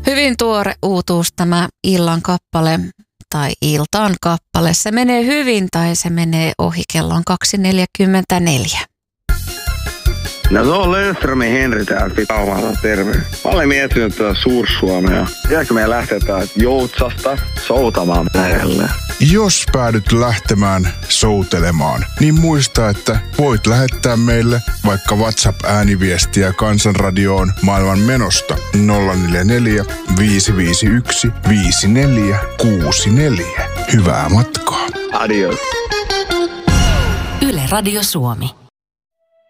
Hyvin tuore uutuus tämä illan kappale tai iltaan kappale. Se menee hyvin tai se menee ohi, kello on 2.44. No se on Löfströmin Henri täältä Pitaumalta, terve. Mä olen miettinyt tätä Suur-Suomea. Jääkö meidän lähteä täältä Joutsasta soutamaan merelle? Jos päädyt lähtemään soutelemaan, niin muista, että voit lähettää meille vaikka WhatsApp-ääniviestiä Kansanradioon maailman menosta 044 551 5464. Hyvää matkaa. Adios. Yle Radio Suomi.